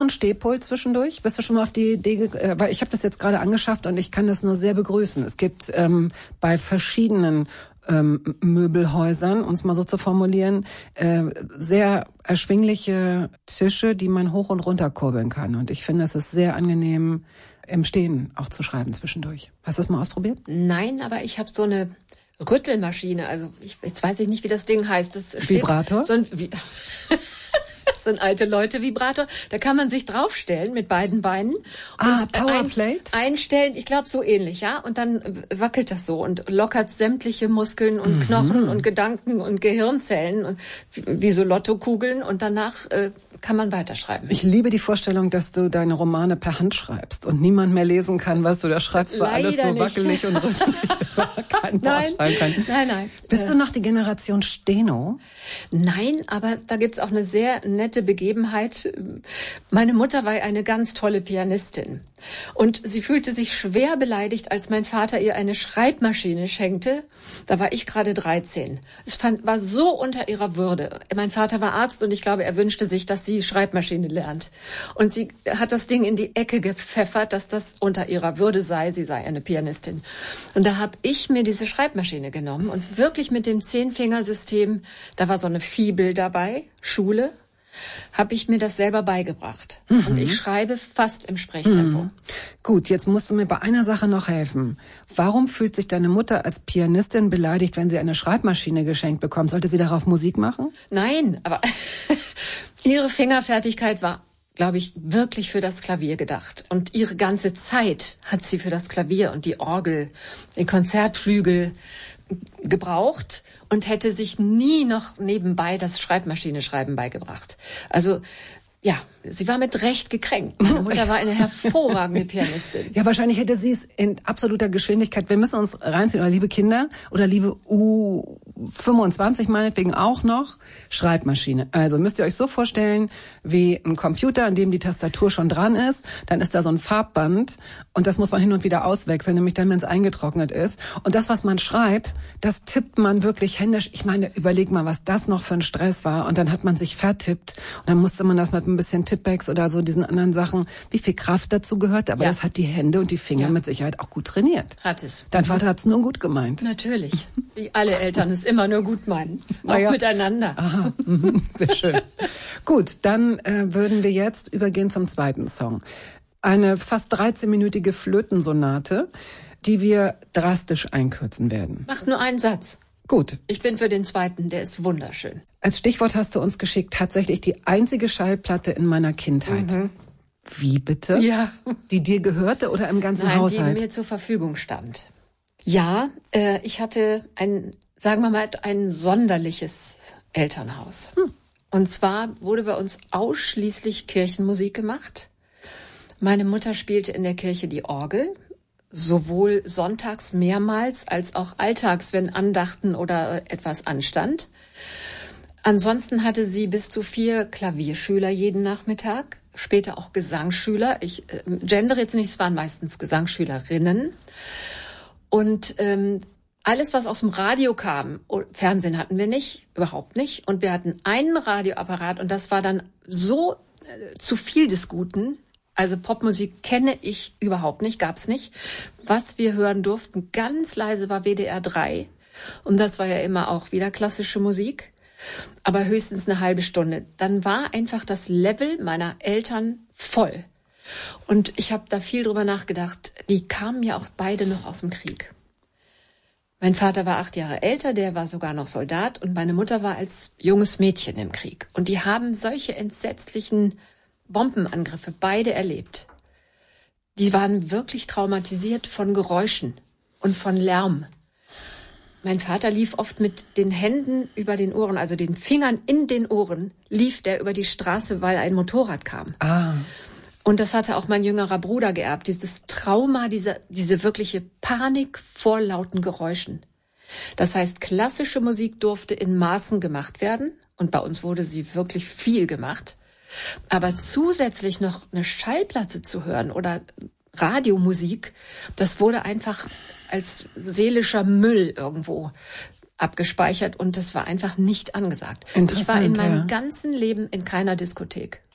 einen Stehpult zwischendurch? Bist du schon mal auf die Idee, weil ich habe das jetzt gerade angeschafft und ich kann das nur sehr begrüßen. Es gibt bei verschiedenen Möbelhäusern, um es mal so zu formulieren, sehr erschwingliche Tische, die man hoch und runter kurbeln kann. Und ich finde, es ist sehr angenehm, im Stehen auch zu schreiben zwischendurch. Hast du das mal ausprobiert? Nein, aber ich habe so eine Rüttelmaschine. Also jetzt weiß ich nicht, wie das Ding heißt. Das steht, Vibrator? So ein alte Leute-Vibrator. Da kann man sich draufstellen mit beiden Beinen. Und Powerplate? Einstellen, ich glaube so ähnlich, ja. Und dann wackelt das so und lockert sämtliche Muskeln und Knochen und Gedanken und Gehirnzellen und wie so Lottokugeln. Und danach kann man weiterschreiben. Ich liebe die Vorstellung, dass du deine Romane per Hand schreibst und niemand mehr lesen kann, was du da schreibst, weil alles so wackelig und rüttelig ist, weil kein Wort schreiben kann. Nein. Bist du noch die Generation Steno? Nein, aber da gibt's auch eine sehr nette Begebenheit. Meine Mutter war eine ganz tolle Pianistin und sie fühlte sich schwer beleidigt, als mein Vater ihr eine Schreibmaschine schenkte. Da war ich gerade 13. Es war so unter ihrer Würde. Mein Vater war Arzt und ich glaube, er wünschte sich, dass sie Schreibmaschine lernt. Und sie hat das Ding in die Ecke gepfeffert, dass das unter ihrer Würde sei. Sie sei eine Pianistin. Und da habe ich mir diese Schreibmaschine genommen und wirklich mit dem Zehnfingersystem, da war so eine Fibel dabei, Schule, habe ich mir das selber beigebracht. Und ich schreibe fast im Sprechtempo. Gut, jetzt musst du mir bei einer Sache noch helfen. Warum fühlt sich deine Mutter als Pianistin beleidigt, wenn sie eine Schreibmaschine geschenkt bekommt? Sollte sie darauf Musik machen? Nein, aber ihre Fingerfertigkeit war, glaube ich, wirklich für das Klavier gedacht. Und ihre ganze Zeit hat sie für das Klavier und die Orgel, den Konzertflügel gebraucht und hätte sich nie noch nebenbei das Schreibmaschine-Schreiben beigebracht. Also ja, sie war mit Recht gekränkt. Meine Mutter war eine hervorragende Pianistin. Ja, wahrscheinlich hätte sie es in absoluter Geschwindigkeit. Wir müssen uns reinziehen, oder liebe Kinder, oder liebe U25 meinetwegen auch noch, Schreibmaschine. Also müsst ihr euch so vorstellen, wie ein Computer, an dem die Tastatur schon dran ist. Dann ist da so ein Farbband und das muss man hin und wieder auswechseln, nämlich dann, wenn es eingetrocknet ist. Und das, was man schreibt, das tippt man wirklich händisch. Ich meine, überleg mal, was das noch für ein Stress war. Und dann hat man sich vertippt und dann musste man das mit ein bisschen Tippex oder so diesen anderen Sachen, wie viel Kraft dazu gehört, aber das hat die Hände und die Finger mit Sicherheit auch gut trainiert. Hat es. Dein Vater hat es nur gut gemeint. Natürlich, wie alle Eltern es immer nur gut meinen, auch miteinander. Aha, sehr schön. Gut, dann würden wir jetzt übergehen zum zweiten Song. Eine fast 13-minütige Flötensonate, die wir drastisch einkürzen werden. Macht nur einen Satz. Gut. Ich bin für den zweiten, der ist wunderschön. Als Stichwort hast du uns geschickt, tatsächlich die einzige Schallplatte in meiner Kindheit. Wie bitte? Ja. Die dir gehörte oder im ganzen Haushalt? Nein, die mir zur Verfügung stand. Ja, ich hatte sagen wir mal, ein sonderliches Elternhaus. Und zwar wurde bei uns ausschließlich Kirchenmusik gemacht. Meine Mutter spielte in der Kirche die Orgel. Sowohl sonntags mehrmals als auch alltags, wenn Andachten oder etwas anstand. Ansonsten hatte sie bis zu 4 Klavierschüler jeden Nachmittag, später auch Gesangsschüler. Ich gendere jetzt nicht, es waren meistens Gesangsschülerinnen. Und alles, was aus dem Radio kam, Fernsehen hatten wir nicht, überhaupt nicht. Und wir hatten einen Radioapparat und das war dann so zu viel des Guten. Also Popmusik kenne ich überhaupt nicht, gab's nicht. Was wir hören durften, ganz leise, war WDR 3. Und das war ja immer auch wieder klassische Musik, aber höchstens eine halbe Stunde. Dann war einfach das Level meiner Eltern voll. Und ich habe da viel drüber nachgedacht. Die kamen ja auch beide noch aus dem Krieg. Mein Vater war 8 Jahre älter, der war sogar noch Soldat. Und meine Mutter war als junges Mädchen im Krieg. Und die haben solche entsetzlichen Bombenangriffe beide erlebt. Die waren wirklich traumatisiert von Geräuschen und von Lärm. Mein Vater lief oft mit den Händen über den Ohren, also den Fingern in den Ohren, lief der über die Straße, weil ein Motorrad kam. Und das hatte auch mein jüngerer Bruder geerbt, dieses Trauma, diese wirkliche Panik vor lauten Geräuschen. Das heißt, klassische Musik durfte in Maßen gemacht werden und bei uns wurde sie wirklich viel gemacht. Aber zusätzlich noch eine Schallplatte zu hören oder Radiomusik, das wurde einfach als seelischer Müll irgendwo abgespeichert und das war einfach nicht angesagt. Ich war in meinem ganzen Leben in keiner Diskothek.